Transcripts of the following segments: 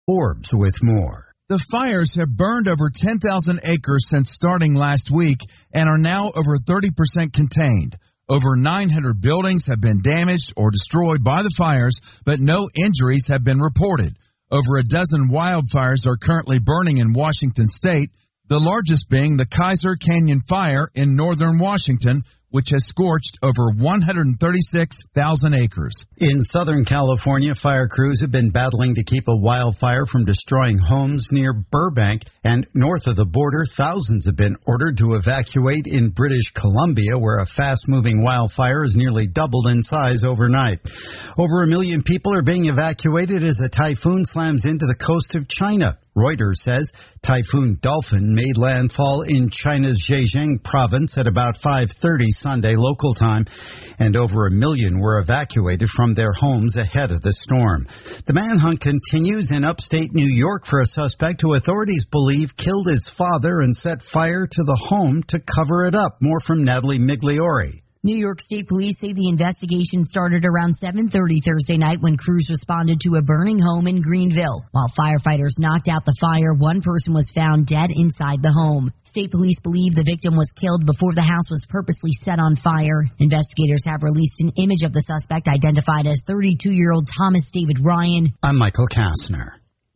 Forbes with more. The fires have burned over 10,000 acres since starting last week and are now over 30% contained. Over 900 buildings have been damaged or destroyed by the fires, but no injuries have been reported. Over a dozen wildfires are currently burning in Washington state, the largest being the Kaiser Canyon Fire in northern Washington, which has scorched over 136,000 acres. In Southern California, fire crews have been battling to keep a wildfire from destroying homes near Burbank, and north of the border, thousands have been ordered to evacuate in British Columbia, where a fast-moving wildfire has nearly doubled in size overnight. Over 1 million people are being evacuated as a typhoon slams into the coast of China. Reuters says Typhoon Dolphin made landfall in China's Zhejiang province at about 5:30 Sunday local time, and over 1 million were evacuated from their homes ahead of the storm. The manhunt continues in upstate New York for a suspect who authorities believe killed his father and set fire to the home to cover it up. More from Natalie Migliori. New York State Police say the investigation started around 7:30 Thursday night when crews responded to a burning home in Greenville. While firefighters knocked out the fire, one person was found dead inside the home. State police believe the victim was killed before the house was purposely set on fire. Investigators have released an image of the suspect identified as 32-year-old Thomas David Ryan. I'm Michael Kastner.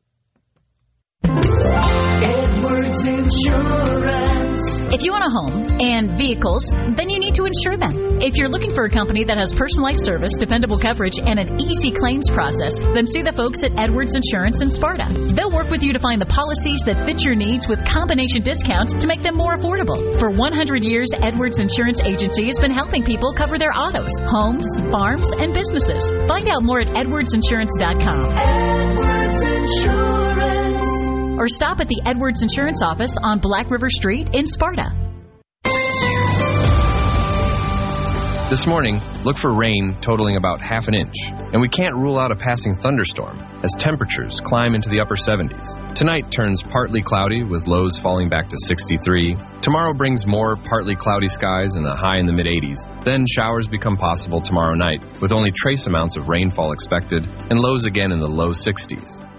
Edwards Insurance. If you own a home and vehicles, then you need to insure them. If you're looking for a company that has personalized service, dependable coverage, and an easy claims process, then see the folks at Edwards Insurance in Sparta. They'll work with you to find the policies that fit your needs with combination discounts to make them more affordable. For 100 years, Edwards Insurance Agency has been helping people cover their autos, homes, farms, and businesses. Find out more at edwardsinsurance.com. Edwards Insurance. Or stop at the Edwards Insurance office on Black River Street in Sparta. This morning, look for rain totaling about half an inch, and we can't rule out a passing thunderstorm as temperatures climb into the upper 70s. Tonight turns partly cloudy with lows falling back to 63. Tomorrow brings more partly cloudy skies and a high in the mid-80s. Then showers become possible tomorrow night with only trace amounts of rainfall expected and lows again in the low 60s.